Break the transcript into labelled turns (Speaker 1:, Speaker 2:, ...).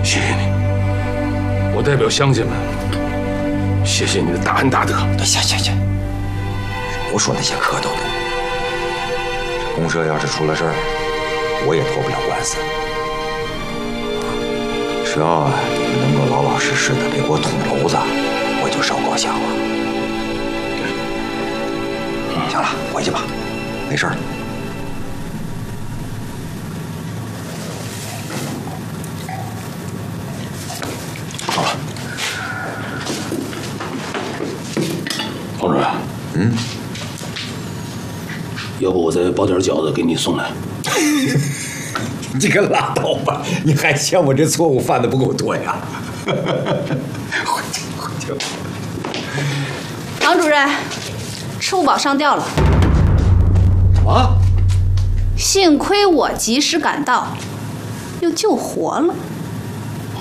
Speaker 1: 谢谢你，我代表乡亲们，谢谢你的大恩大德。
Speaker 2: 行，不说那些客套的。这公社要是出了事儿，我也脱不了官司。只要你们能够老老实实的别给我捅娄子，我就稍高兴了。行了，回去吧，没事儿。
Speaker 1: 好了，王主任，要不我再包点饺子给你送来？
Speaker 2: 你可拉倒吧！你还嫌我这错误犯的不够多呀？回去吧。
Speaker 3: 王主任，吃不饱上吊了。
Speaker 2: 什么？
Speaker 3: 幸亏我及时赶到，又救活了。